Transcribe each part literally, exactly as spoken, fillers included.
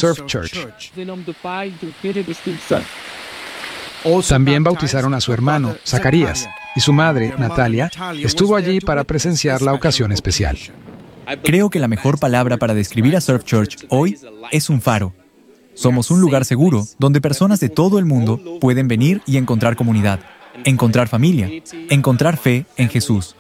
Surf Church. También bautizaron a su hermano, Zacarías, y su madre, Natalia, estuvo allí para presenciar la ocasión especial. Creo que la mejor palabra para describir a Surf Church hoy es un faro. Somos un lugar seguro donde personas de todo el mundo pueden venir y encontrar comunidad, encontrar familia, encontrar fe en Jesús.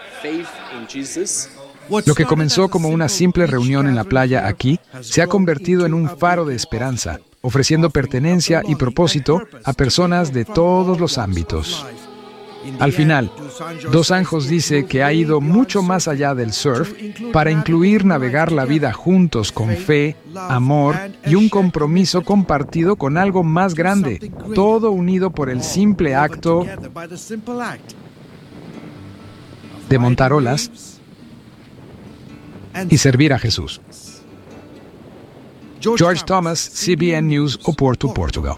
Lo que comenzó como una simple reunión en la playa aquí se ha convertido en un faro de esperanza, ofreciendo pertenencia y propósito a personas de todos los ámbitos. Al final, Dos Anjos dice que ha ido mucho más allá del surf para incluir navegar la vida juntos con fe, amor y un compromiso compartido con algo más grande, todo unido por el simple acto de montar olas y servir a Jesús. George Thomas, C B N News, Oporto, Portugal.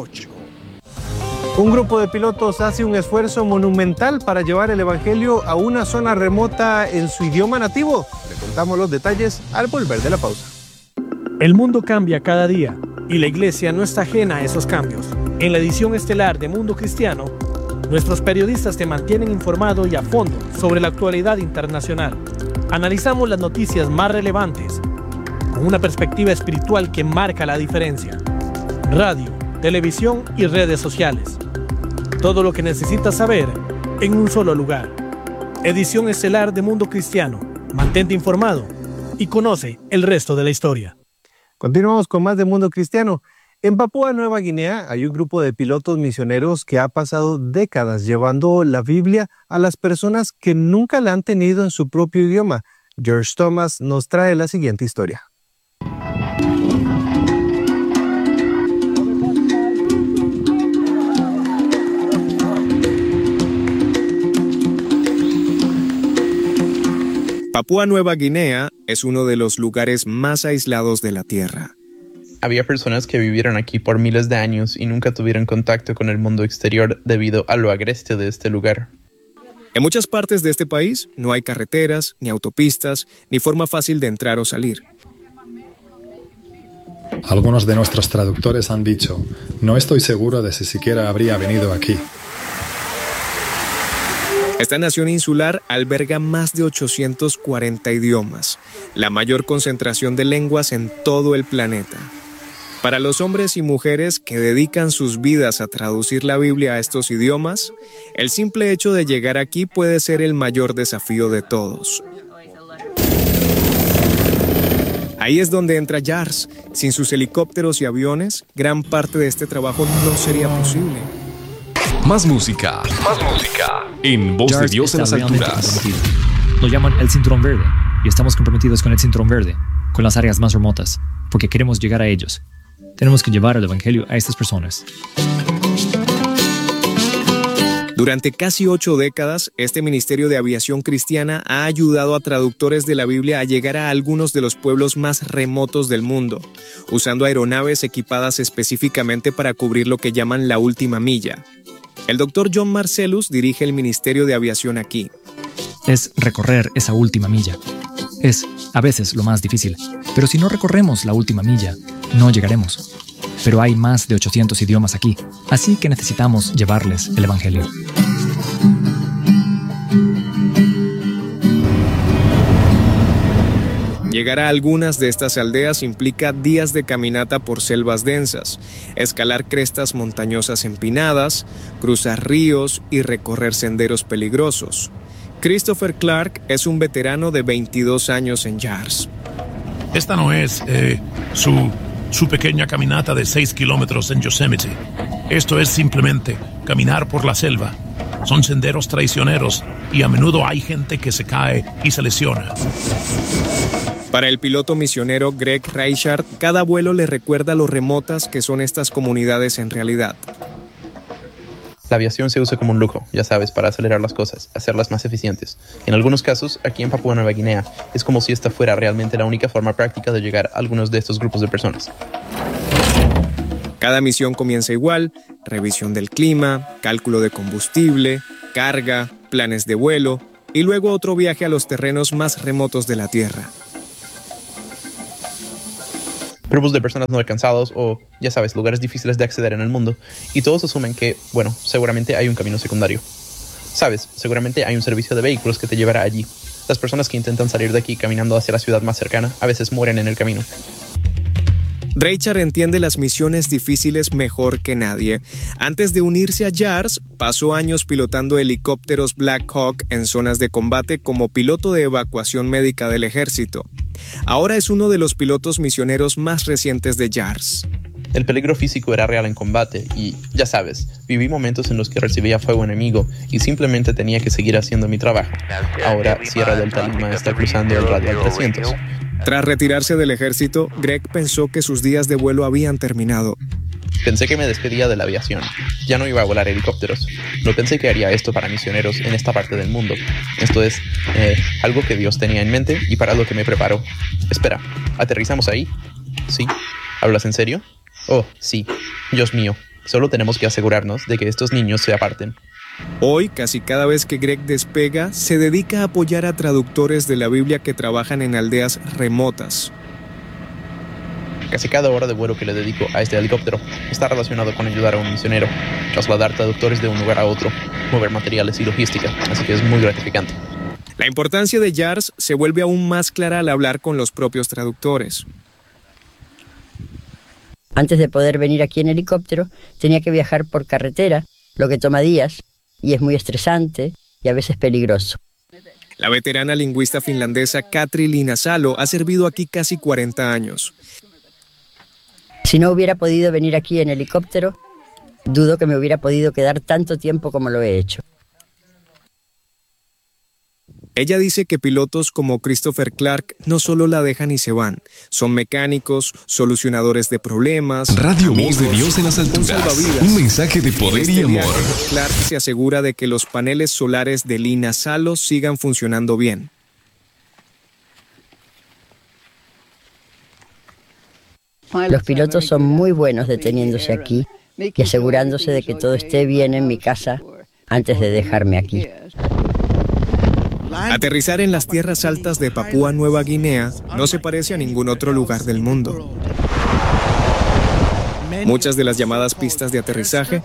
Un grupo de pilotos hace un esfuerzo monumental para llevar el evangelio a una zona remota en su idioma nativo. Le contamos los detalles al volver de la pausa. El mundo cambia cada día y la iglesia no está ajena a esos cambios. En la edición estelar de Mundo Cristiano, nuestros periodistas te mantienen informado y a fondo sobre la actualidad internacional. Analizamos las noticias más relevantes con una perspectiva espiritual que marca la diferencia. Radio, televisión y redes sociales. Todo lo que necesitas saber en un solo lugar. Edición estelar de Mundo Cristiano. Mantente informado y conoce el resto de la historia. Continuamos con más de Mundo Cristiano. En Papúa Nueva Guinea hay un grupo de pilotos misioneros que ha pasado décadas llevando la Biblia a las personas que nunca la han tenido en su propio idioma. George Thomas nos trae la siguiente historia. Papúa Nueva Guinea es uno de los lugares más aislados de la Tierra. Había personas que vivieron aquí por miles de años y nunca tuvieron contacto con el mundo exterior debido a lo agreste de este lugar. En muchas partes de este país no hay carreteras, ni autopistas, ni forma fácil de entrar o salir. Algunos de nuestros traductores han dicho, no estoy seguro de si siquiera habría venido aquí. Esta nación insular alberga más de ochocientos cuarenta idiomas, la mayor concentración de lenguas en todo el planeta. Para los hombres y mujeres que dedican sus vidas a traducir la Biblia a estos idiomas, el simple hecho de llegar aquí puede ser el mayor desafío de todos. Ahí es donde entra Jars. Sin sus helicópteros y aviones, gran parte de este trabajo no sería posible. Más música, más música, en Voz Jars de Dios en las alturas. Lo llaman el Cinturón Verde, y estamos comprometidos con el Cinturón Verde, con las áreas más remotas, porque queremos llegar a ellos. Tenemos que llevar el evangelio a estas personas. Durante casi ocho décadas, este Ministerio de Aviación Cristiana ha ayudado a traductores de la Biblia a llegar a algunos de los pueblos más remotos del mundo, usando aeronaves equipadas específicamente para cubrir lo que llaman la última milla. El doctor John Marcellus dirige el Ministerio de Aviación aquí. Es recorrer esa última milla. Es, a veces, lo más difícil. Pero si no recorremos la última milla, no llegaremos. Pero hay más de ochocientos idiomas aquí, así que necesitamos llevarles el evangelio. Llegar a algunas de estas aldeas implica días de caminata por selvas densas, escalar crestas montañosas empinadas, cruzar ríos y recorrer senderos peligrosos. Christopher Clark es un veterano de veintidós años en Jars. Esta no es eh, su, su pequeña caminata de seis kilómetros en Yosemite. Esto es simplemente caminar por la selva. Son senderos traicioneros y a menudo hay gente que se cae y se lesiona. Para el piloto misionero Greg Reichard, cada vuelo le recuerda lo remotas que son estas comunidades en realidad. La aviación se usa como un lujo, ya sabes, para acelerar las cosas, hacerlas más eficientes. En algunos casos, aquí en Papúa Nueva Guinea, es como si esta fuera realmente la única forma práctica de llegar a algunos de estos grupos de personas. Cada misión comienza igual: revisión del clima, cálculo de combustible, carga, planes de vuelo y luego otro viaje a los terrenos más remotos de la Tierra. grupos de personas no alcanzados o, ya sabes, lugares difíciles de acceder en el mundo, y todos asumen que, bueno, seguramente hay un camino secundario. Sabes, seguramente hay un servicio de vehículos que te llevará allí. Las personas que intentan salir de aquí caminando hacia la ciudad más cercana a veces mueren en el camino. Reichard entiende las misiones difíciles mejor que nadie. Antes de unirse a JARS, pasó años pilotando helicópteros Black Hawk en zonas de combate como piloto de evacuación médica del ejército. Ahora es uno de los pilotos misioneros más recientes de JARS. El peligro físico era real en combate y, ya sabes, viví momentos en los que recibía fuego enemigo y simplemente tenía que seguir haciendo mi trabajo. Ahora Sierra Delta Lima está cruzando el radial trescientos. Tras retirarse del ejército, Greg pensó que sus días de vuelo habían terminado. Pensé que me despedía de la aviación. Ya no iba a volar helicópteros. No pensé que haría esto para misioneros en esta parte del mundo. Esto es eh, algo que Dios tenía en mente y para lo que me preparó. Espera, ¿aterrizamos ahí? ¿Sí? ¿Hablas en serio? Oh, sí. Dios mío. Solo tenemos que asegurarnos de que estos niños se aparten. Hoy, casi cada vez que Greg despega, se dedica a apoyar a traductores de la Biblia que trabajan en aldeas remotas. Casi cada hora de vuelo que le dedico a este helicóptero está relacionado con ayudar a un misionero, trasladar traductores de un lugar a otro, mover materiales y logística, así que es muy gratificante. La importancia de JARS se vuelve aún más clara al hablar con los propios traductores. Antes de poder venir aquí en helicóptero, tenía que viajar por carretera, lo que toma días, y es muy estresante y a veces peligroso. La veterana lingüista finlandesa Katri Linnasalo ha servido aquí casi cuarenta años. Si no hubiera podido venir aquí en helicóptero, dudo que me hubiera podido quedar tanto tiempo como lo he hecho. Ella dice que pilotos como Christopher Clark no solo la dejan y se van, son mecánicos, solucionadores de problemas. Radio amigos, Voz de Dios en las alturas. Un, un mensaje de poder este y amor. Viaje, Clark se asegura de que los paneles solares de Linnasalo sigan funcionando bien. Los pilotos son muy buenos deteniéndose aquí y asegurándose de que todo esté bien en mi casa antes de dejarme aquí. Aterrizar en las tierras altas de Papúa Nueva Guinea no se parece a ningún otro lugar del mundo. Muchas de las llamadas pistas de aterrizaje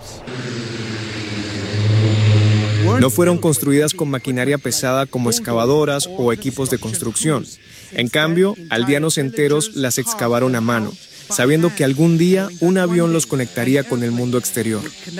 no fueron construidas con maquinaria pesada como excavadoras o equipos de construcción. En cambio, aldeanos enteros las excavaron a mano, sabiendo que algún día un avión los conectaría con el mundo exterior.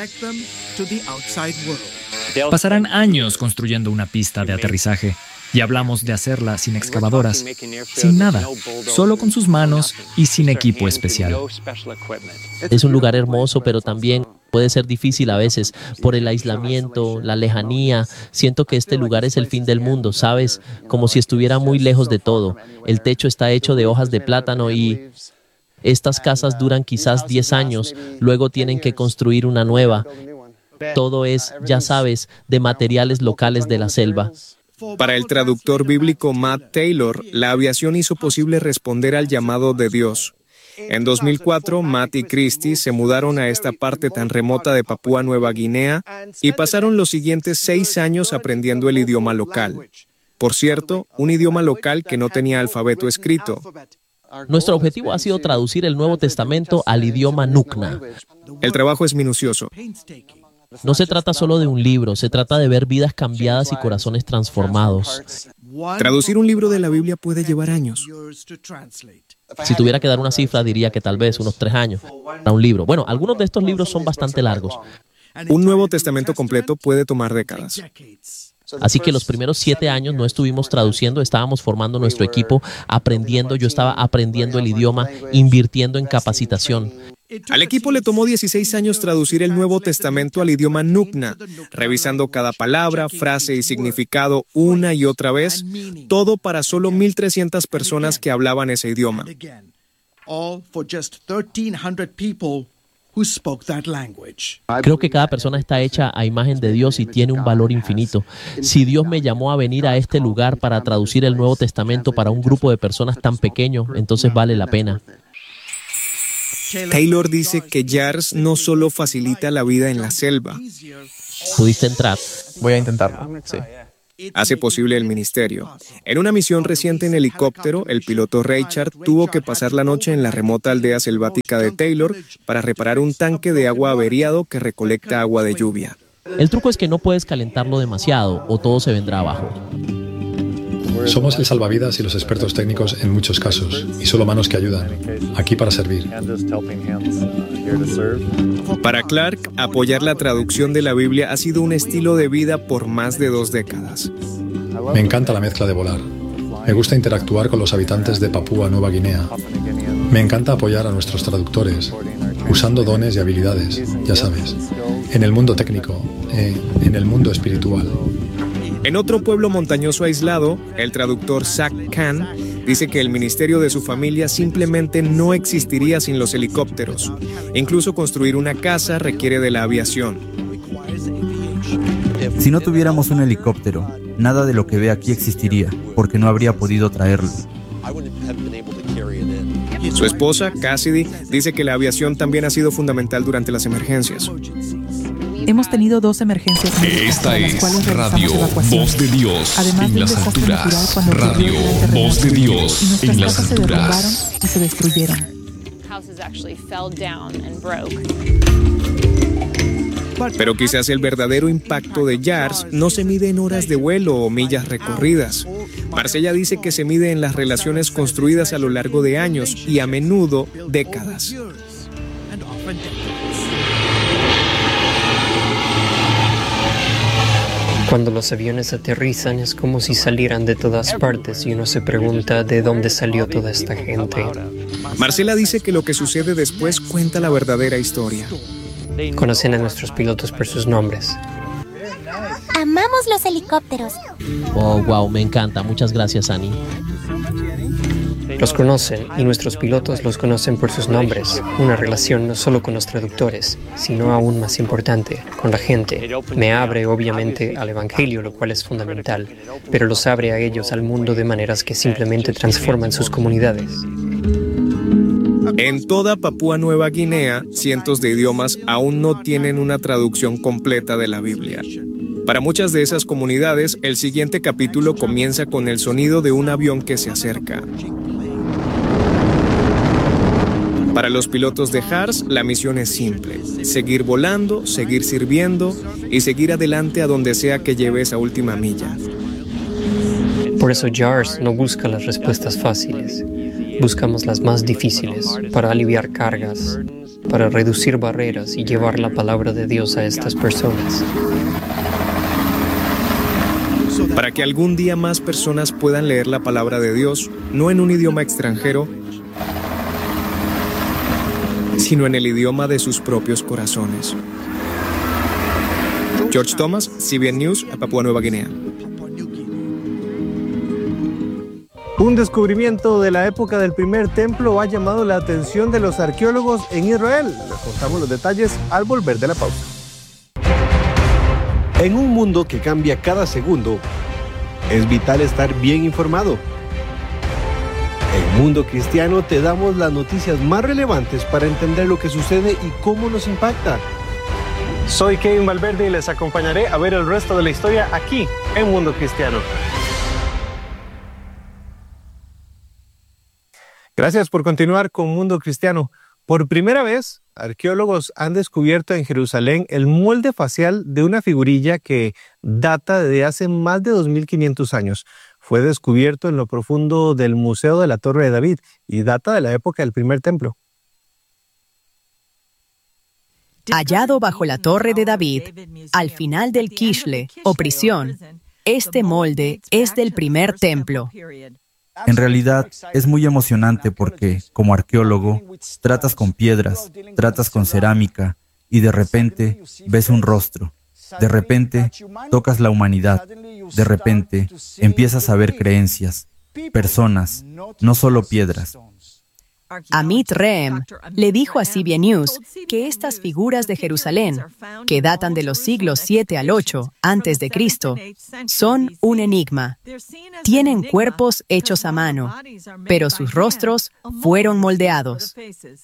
Pasarán años construyendo una pista de aterrizaje y hablamos de hacerla sin excavadoras, sin nada, solo con sus manos y sin equipo especial. Es un lugar hermoso, pero también puede ser difícil a veces por el aislamiento, la lejanía. Siento que este lugar es el fin del mundo, ¿sabes? Como si estuviera muy lejos de todo. El techo está hecho de hojas de plátano y estas casas duran quizás diez años, luego tienen que construir una nueva. Todo es, ya sabes, de materiales locales de la selva. Para el traductor bíblico Matt Taylor, la aviación hizo posible responder al llamado de Dios. En dos mil cuatro, Matt y Christy se mudaron a esta parte tan remota de Papúa Nueva Guinea y pasaron los siguientes seis años aprendiendo el idioma local. Por cierto, un idioma local que no tenía alfabeto escrito. Nuestro objetivo ha sido traducir el Nuevo Testamento al idioma Nukna. El trabajo es minucioso. No se trata solo de un libro, se trata de ver vidas cambiadas y corazones transformados. Traducir un libro de la Biblia puede llevar años. Si tuviera que dar una cifra, diría que tal vez unos tres años para un libro. Bueno, algunos de estos libros son bastante largos. Un Nuevo Testamento completo puede tomar décadas. Así que los primeros siete años no estuvimos traduciendo, estábamos formando nuestro equipo, aprendiendo, yo estaba aprendiendo el idioma, invirtiendo en capacitación. Al equipo le tomó dieciséis años traducir el Nuevo Testamento al idioma Nukna, revisando cada palabra, frase y significado una y otra vez, todo para solo mil trescientas personas que hablaban ese idioma. Creo que cada persona está hecha a imagen de Dios y tiene un valor infinito. Si Dios me llamó a venir a este lugar para traducir el Nuevo Testamento para un grupo de personas tan pequeño, entonces vale la pena. Taylor dice que JARS no solo facilita la vida en la selva. ¿Pudiste entrar? Voy a intentarlo, sí. hace posible el ministerio. En una misión reciente en helicóptero, el piloto Richard tuvo que pasar la noche en la remota aldea selvática de Taylor para reparar un tanque de agua averiado que recolecta agua de lluvia. El truco es que no puedes calentarlo demasiado o todo se vendrá abajo. Somos el salvavidas y los expertos técnicos en muchos casos, y solo manos que ayudan, aquí para servir. Para Clark, apoyar la traducción de la Biblia ha sido un estilo de vida por más de dos décadas. Me encanta la mezcla de volar. Me gusta interactuar con los habitantes de Papúa Nueva Guinea. Me encanta apoyar a nuestros traductores, usando dones y habilidades, ya sabes, en el mundo técnico, eh, en el mundo espiritual. En otro pueblo montañoso aislado, el traductor Zach Khan dice que el ministerio de su familia simplemente no existiría sin los helicópteros. Incluso construir una casa requiere de la aviación. Si no tuviéramos un helicóptero, nada de lo que ve aquí existiría, porque no habría podido traerlo. Su esposa, Cassidy, dice que la aviación también ha sido fundamental durante las emergencias. Hemos tenido dos emergencias médicas Esta para las es cuales Radio realizamos Voz de Dios Además en de un las desastre natural alturas. cuando Radio ocurrió el gran Voz de terremoto, Dios y nuestras en las casas se derrumbaron alturas. y se destruyeron. Pero quizás el verdadero impacto de Yars no se mide en horas de vuelo o millas recorridas. Marcella dice que se mide en las relaciones construidas a lo largo de años y a menudo décadas. Cuando los aviones aterrizan es como si salieran de todas partes y uno se pregunta de dónde salió toda esta gente. Marcela dice que lo que sucede después cuenta la verdadera historia. Conocen a nuestros pilotos por sus nombres. Amamos los helicópteros. Oh, wow, me encanta. Muchas gracias, Annie. Los conocen y nuestros pilotos los conocen por sus nombres. Una relación no solo con los traductores, sino aún más importante, con la gente. Me abre obviamente al Evangelio, lo cual es fundamental, pero los abre a ellos al mundo de maneras que simplemente transforman sus comunidades. En toda Papúa Nueva Guinea, cientos de idiomas aún no tienen una traducción completa de la Biblia. Para muchas de esas comunidades, el siguiente capítulo comienza con el sonido de un avión que se acerca. Para los pilotos de Jars, la misión es simple: seguir volando, seguir sirviendo y seguir adelante a donde sea que lleve esa última milla. Por eso Jars no busca las respuestas fáciles. Buscamos las más difíciles para aliviar cargas, para reducir barreras y llevar la palabra de Dios a estas personas. Para que algún día más personas puedan leer la palabra de Dios, no en un idioma extranjero, sino en el idioma de sus propios corazones. George Thomas, C B N News, Papúa Nueva Guinea. Un descubrimiento de la época del primer templo ha llamado la atención de los arqueólogos en Israel. Les contamos los detalles al volver de la pausa. En un mundo que cambia cada segundo, es vital estar bien informado. En Mundo Cristiano te damos las noticias más relevantes para entender lo que sucede y cómo nos impacta. Soy Kevin Valverde y les acompañaré a ver el resto de la historia aquí en Mundo Cristiano. Gracias por continuar con Mundo Cristiano. Por primera vez, arqueólogos han descubierto en Jerusalén el molde facial de una figurilla que data de hace más de dos mil quinientos años. Fue descubierto en lo profundo del Museo de la Torre de David y data de la época del primer templo. Hallado bajo la Torre de David, al final del Kishle, o prisión, este molde es del primer templo. En realidad, es muy emocionante porque, como arqueólogo, tratas con piedras, tratas con cerámica, y de repente ves un rostro. De repente, tocas la humanidad. De repente, empiezas a ver creencias, personas, no solo piedras. Amit Rehem le dijo a C B N News que estas figuras de Jerusalén, que datan de los siglos siete al ocho antes de Cristo, son un enigma. Tienen cuerpos hechos a mano, pero sus rostros fueron moldeados.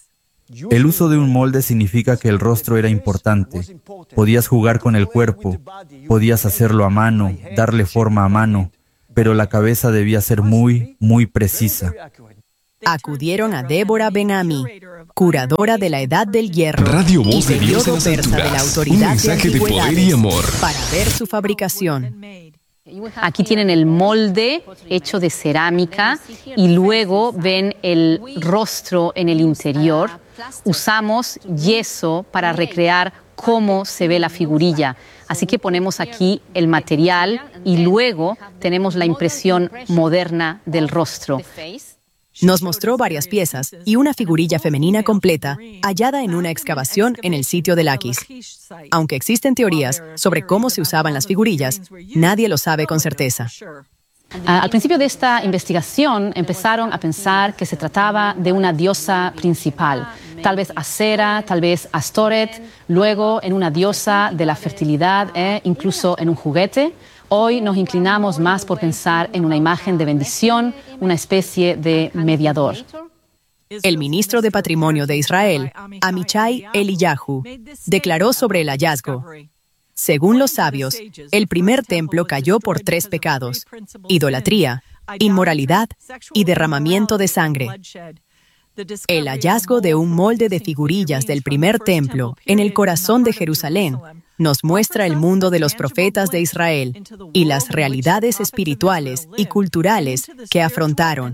El uso de un molde significa que el rostro era importante. Podías jugar con el cuerpo, podías hacerlo a mano, darle forma a mano, pero la cabeza debía ser muy, muy precisa. Acudieron a Débora Ben-Ami, curadora de la Edad del Hierro Radio Voz y de Dios en las persa de la alturas. Autoridad Un mensaje de poder y amor. para ver su fabricación. Aquí tienen el molde hecho de cerámica y luego ven el rostro en el interior. Usamos yeso para recrear cómo se ve la figurilla. Así que ponemos aquí el material y luego tenemos la impresión moderna del rostro. Nos mostró varias piezas y una figurilla femenina completa hallada en una excavación en el sitio de Laquis. Aunque existen teorías sobre cómo se usaban las figurillas, nadie lo sabe con certeza. Ah, al principio de esta investigación empezaron a pensar que se trataba de una diosa principal, tal vez Acera, tal vez Astoret, luego en una diosa de la fertilidad e incluso en un juguete. Hoy nos inclinamos más por pensar en una imagen de bendición, una especie de mediador. El ministro de Patrimonio de Israel, Amichai Eliyahu, declaró sobre el hallazgo: según los sabios, el primer templo cayó por tres pecados: idolatría, inmoralidad y derramamiento de sangre. El hallazgo de un molde de figurillas del primer templo en el corazón de Jerusalén nos muestra el mundo de los profetas de Israel y las realidades espirituales y culturales que afrontaron.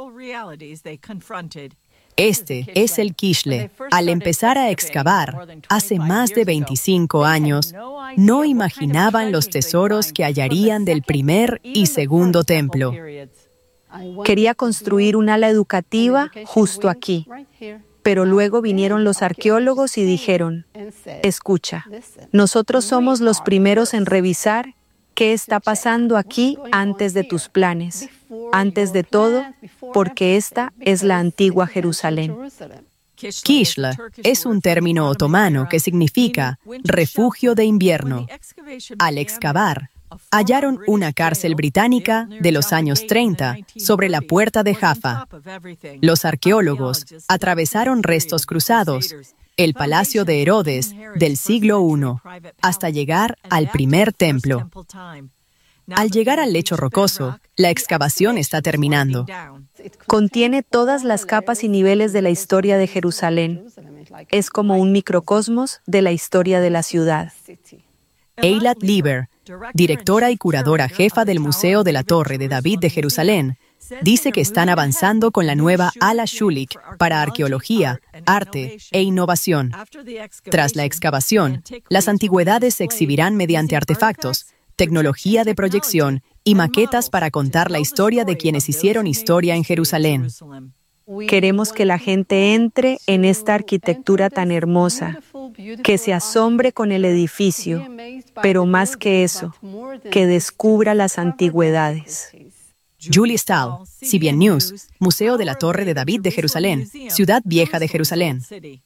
Este es el Kishle. Al empezar a excavar, hace más de veinticinco años, no imaginaban los tesoros que hallarían del primer y segundo templo. Quería construir un ala educativa justo aquí, pero luego vinieron los arqueólogos y dijeron: escucha, nosotros somos los primeros en revisar qué está pasando aquí antes de tus planes, antes de todo, porque esta es la antigua Jerusalén. Kishle es un término otomano que significa refugio de invierno. Al excavar, hallaron una cárcel británica de los años treinta sobre la puerta de Jaffa. Los arqueólogos atravesaron restos cruzados, el palacio de Herodes del siglo primero, hasta llegar al primer templo. Al llegar al lecho rocoso, la excavación está terminando. Contiene todas las capas y niveles de la historia de Jerusalén. Es como un microcosmos de la historia de la ciudad. Eilat Lieber, directora y curadora jefa del Museo de la Torre de David de Jerusalén, dice que están avanzando con la nueva Ala Shulik para arqueología, arte e innovación. Tras la excavación, las antigüedades se exhibirán mediante artefactos, tecnología de proyección y maquetas para contar la historia de quienes hicieron historia en Jerusalén. Queremos que la gente entre en esta arquitectura tan hermosa, que se asombre con el edificio, pero más que eso, que descubra las antigüedades. Julie Stahl, C B N News, Museo de la Torre de David de Jerusalén, Ciudad Vieja de Jerusalén.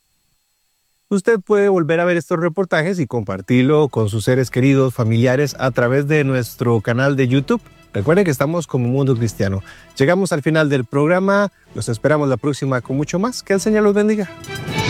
Usted puede volver a ver estos reportajes y compartirlo con sus seres queridos, familiares, a través de nuestro canal de YouTube. Recuerden que estamos como Mundo Cristiano. Llegamos al final del programa. Los esperamos la próxima con mucho más. Que el Señor los bendiga.